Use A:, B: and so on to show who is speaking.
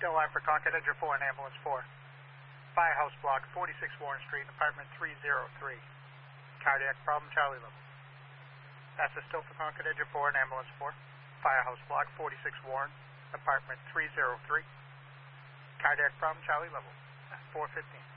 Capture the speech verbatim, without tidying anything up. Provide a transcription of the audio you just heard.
A: Still line for Concord, Edger four and ambulance four. Firehouse block, forty-six Warren Street, apartment three oh three. Cardiac problem, Charlie level. That's a still for Concord, Edger four and ambulance four. Firehouse block, forty-six Warren, apartment three oh three. Cardiac problem, Charlie level. four fifteen.